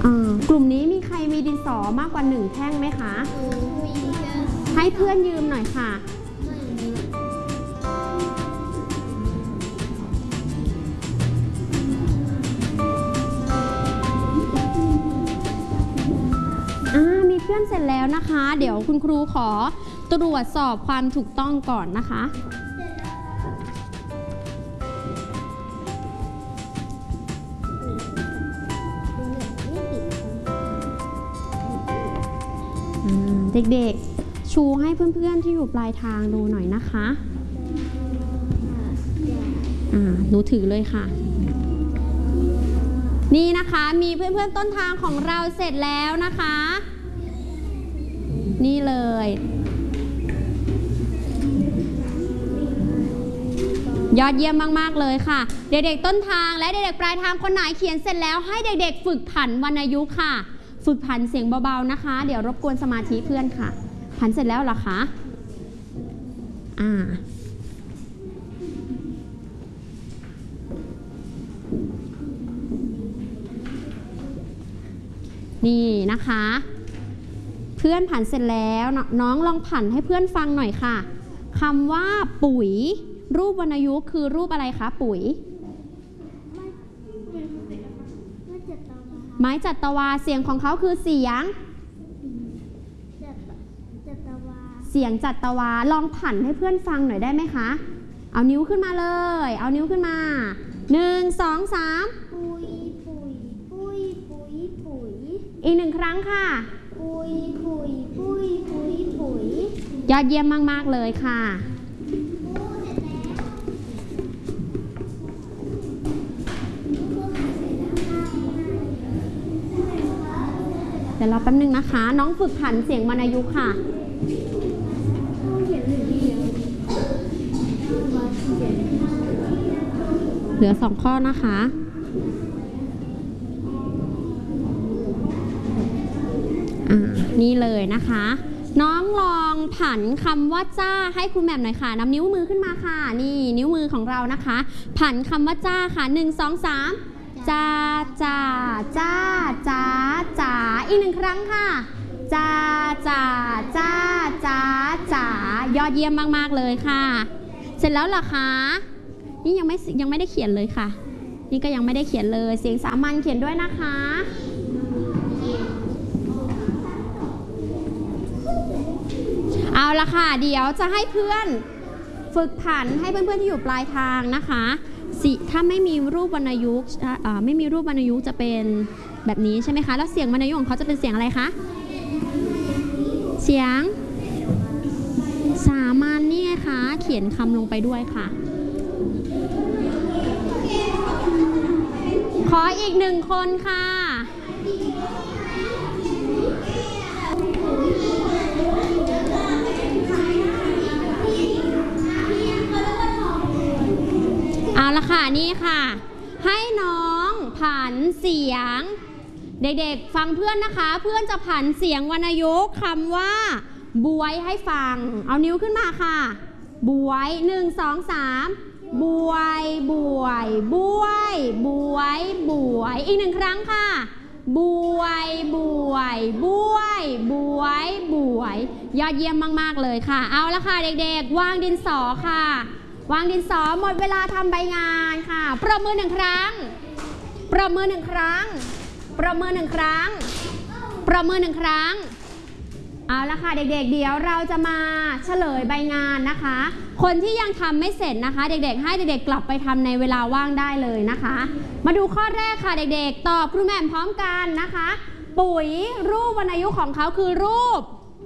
กลุ่มนี้มีใครมีดินสอมากกว่า1แท่งไหมคะให้เพื่อนยืมหน่อยค่ะมีเพื่อนเสร็จแล้วนะคะเดี๋ยวคุณครูขอตรวจสอบความถูกต้องก่อนนะคะเด็กๆชูให้เพื่อนๆที่อยู่ปลายทางดูหน่อยนะคะหนูถือเลยค่ะนี่นะคะมีเพื่อนๆต้นทางของเราเสร็จแล้วนะคะนี่เลยยอดเยี่ยมมากๆเลยค่ะเด็กๆต้นทางและเด็กๆปลายทางคนไหนเขียนเสร็จแล้วให้เด็กๆฝึกผันวรรณยุกต์ค่ะฝึกผันเสียงเบาๆนะคะเดี๋ยวรบกวนสมาธิเพื่อนค่ะผันเสร็จแล้วเหรอคะนี่นะคะเพื่อนผันเสร็จแล้วน้องลองผันให้เพื่อนฟังหน่อยค่ะคำว่าปุ๋ยรูปวรรณยุกต์คือรูปอะไรคะปุ๋ยไม้จัตวาเสียงของเขาคือเสียงจัตวาลองผันให้เพื่อนฟังหน่อยได้ไหมคะเอานิ้วขึ้นมาเลยเอานิ้วขึ้นมา1 2 3ปุ๋ยปุ๋ยปุ๋ยปุ๋ยปุ๋ยอีก1ครั้งค่ะปุ๋ยปุ๋ยปุ๋ยปุ๋ยปุ๋ยยอดเยี่ยมมากๆเลยค่ะเดี๋ยวรอแป๊บนึงนะคะน้องฝึกผันเสียงวรรณยุกต์ค่ะเหลือ2ข้อนะคะนี่เลยนะคะน้องลองผันคำว่าจ้าให้ครูแหม่มหน่อยค่ะนำนิ้วมือขึ้นมาค่ะนี่นิ้วมือของเรานะคะผันคำว่าจ้าค่ะ1 2 3จ้าจ้าจ้าจ้าจ๋าอีก1ครั้งค่ะจ้าจ้าจ้าจ้าจ๋ายอดเยี่ยมมากๆเลยค่ะเสร็จแล้วเหรอคะนี่ยังไม่ได้เขียนเลยค่ะนี่ก็ยังไม่ได้เขียนเลยเสียงสามัญเขียนด้วยนะคะเอาละค่ะเดี๋ยวจะให้เพื่อนฝึกผันให้เพื่อนๆที่อยู่ปลายทางนะคะถ้าไม่มีรูปวรรณยุกต์ไม่มีรูปวรรณยุกต์จะเป็นแบบนี้ใช่ไหมคะแล้วเสียงวรรณยุกต์ของเขาจะเป็นเสียงอะไรคะเสียงสามัญนี่ไงคะเขียนคำลงไปด้วยค่ะขออีก1คนค่ะเอาละค่ะนี่ค่ะให้น้องผันเสียงเด็กๆฟังเพื่อนนะคะเพื่อนจะผันเสียงวรรณยุกต์คำว่าบวยให้ฟังเอานิ้วขึ้นมาค่ะบวย1 2 3บวยบวยบวยบวยบวยอีก1ครั้งค่ะบวยบวยบวยบวยบวยยอดเยี่ยมมากๆเลยค่ะเอาละค่ะเด็กๆวางดินสอค่ะวางดินสอหมดเวลาทำใบงานค่ะปรบมือ1ครั้งปรบมือ1ครั้งปรบมือ1ครั้งปรบมือ1ครั้งเอาละค่ะเด็กๆเดี๋ยวเราจะมาเฉลยใบงานนะคะคนที่ยังทำไม่เสร็จนะคะเด็กๆให้เด็กๆกลับไปทำในเวลาว่างได้เลยนะคะมาดูข้อแรกค่ะเด็กๆตอบครูแหม่มพร้อมกันนะคะปุ๋ยรูปวรรณยุกต์ของเขาคือรูป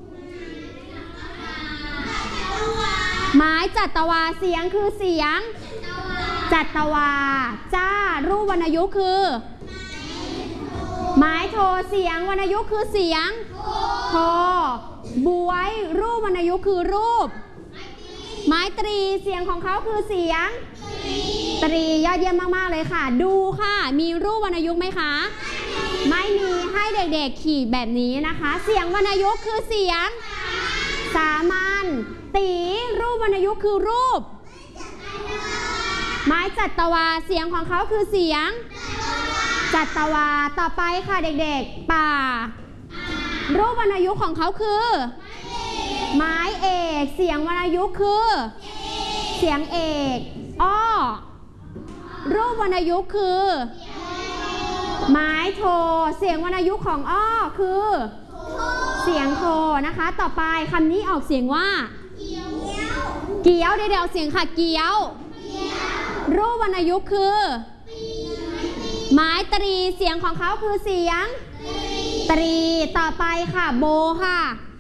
ไม้จัตวาเสียงคือเสียงจัตวาจ้ารูปวรรณยุกต์คือไม้โทเสียงวรรณยุกต์คือเสียงโทบวยรูปวรรณยุกต์คือรูปไม้ตรีเสียงของเขาคือเสียงตรียอดเยี่ยมมากๆเลยค่ะดูค่ะมีรูปวรรณยุกต์ไหมคะไม่มีให้เด็กๆขีดแบบนี้นะคะเสียงวรรณยุกต์คือเสียงสามัญตีรูปวรรณยุกต์คือรูปไม้จัตวาเสียงของเขาคือเสียงจัตวาต่อไปค่ะเด็กๆป่ารูปวรรณยุกต์ของเขาคือไม้เอกเสียงวรรณยุกต์คือเสียงเอกอ้อรูปวรรณยุกต์คือไม้โทเสียงวรรณยุกต์ของอ้อคือเสียงโทนะคะต่อไปคำนี้ออกเสียงว่าเกี้ยวเดี๋ยวเสียงค่ะเกี้ยวรูปวรรณยุกต์คือไม้ตรีเสียงของเขาคือเสียงตรีต่อไปค่ะโบค่ะ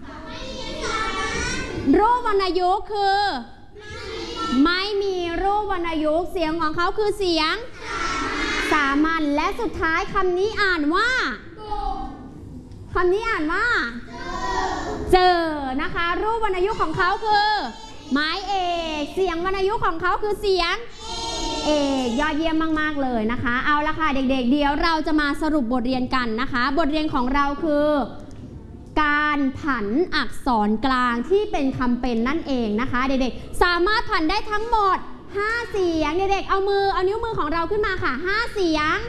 รูปวรรณยุกต์คือไม่มีรูปวรรณยุกต์เสียงของเขาคือเสียงสามัญและสุดท้ายคำนี้อ่านว่าเจอนะคะรูปวรรณยุกต์ของเขาคือไม้เอกเสียงวรรณยุกต์ของเขาคือเสียงเอกยอดเยี่ยมมากๆเลยนะคะเอาละค่ะเด็กๆเดี๋ยวเราจะมาสรุปบทเรียนกันนะคะบทเรียนของเราคือการผันอักษรกลางที่เป็นคำเป็นนั่นเองนะคะเด็กๆสามารถผันได้ทั้งหมด5เสียงเด็กๆเอานิ้วมือของเราขึ้นมาค่ะ5เสียง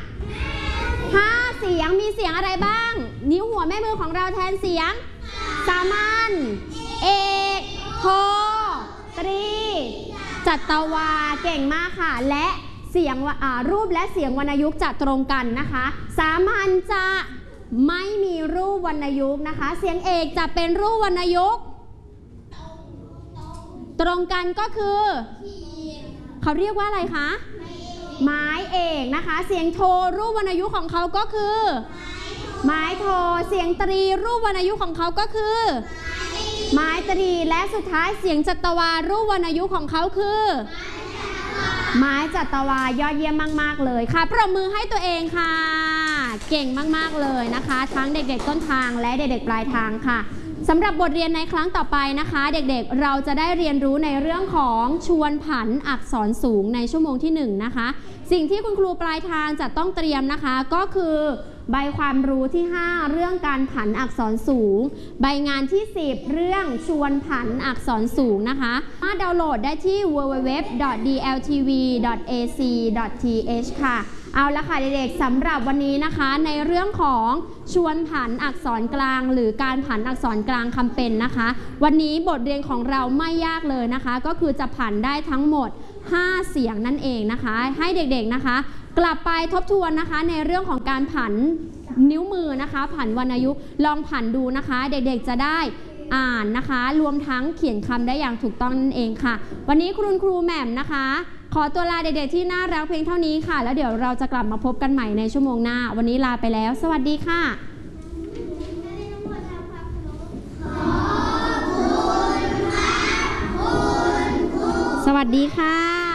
มีเสียงอะไรบ้างนิ้วหัวแม่มือของเราแทนเสียงสามัญเอกโทตรีจัตวาเก่งมากค่ะและเสียงรูปและเสียงวรรณยุกต์จะตรงกันนะคะสามัญจะไม่มีรูปวรรณยุกต์นะคะเสียงเอกจะเป็นรูปวรรณยุกต์ตรงกันก็คือเขาเรียกว่าอะไรคะไม้เอกนะคะเสียงโทรูปวรรณยุกต์ของเขาก็คือไม้โทเสียงตรีรูปวรรณยุกต์ของเขาก็คือไม้ตรีและสุดท้ายเสียงจัตวารูปวรรณยุกต์ของเขาคือไม้จัตวายอดเยี่ยมมากๆเลยค่ะปรบมือให้ตัวเองค่ะเก่งมากๆเลยนะคะทั้งเด็กๆต้นทางและเด็กๆปลายทางค่ะสำหรับบทเรียนในครั้งต่อไปนะคะเด็กๆเราจะได้เรียนรู้ในเรื่องของชวนผันอักษรสูงในชั่วโมงที่1นะคะสิ่งที่คุณครูปลายทางจะต้องเตรียมนะคะก็คือใบความรู้ที่5เรื่องการผันอักษรสูงใบงานที่10เรื่องชวนผันอักษรสูงนะคะสามารถดาวน์โหลดได้ที่ www.dltv.ac.th ค่ะเอาละค่ะเด็กๆสำหรับวันนี้นะคะในเรื่องของชวนผันอักษรกลางหรือการผันอักษรกลางคำเป็นนะคะวันนี้บทเรียนของเราไม่ยากเลยนะคะก็คือจะผันได้ทั้งหมด5เสียงนั่นเองนะคะให้เด็กๆนะคะกลับไปทบทวนนะคะในเรื่องของการผันนิ้วมือนะคะผันวรรณยุกต์ลองผันดูนะคะเด็กๆจะได้อ่านนะคะรวมทั้งเขียนคำได้อย่างถูกต้องนั่นเองค่ะวันนี้คุณครูแหม่มนะคะขอตัวลาเด็กๆที่น่ารักเพียงเท่านี้ค่ะแล้วเดี๋ยวเราจะกลับมาพบกันใหม่ในชั่วโมงหน้าวันนี้ลาไปแล้วสวัสดีค่ะสวัสดีค่ะ